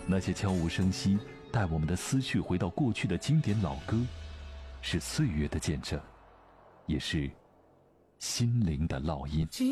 那些悄无声息带我们的思绪回到过去的经典老歌，是岁月的见证，也是心灵的烙印。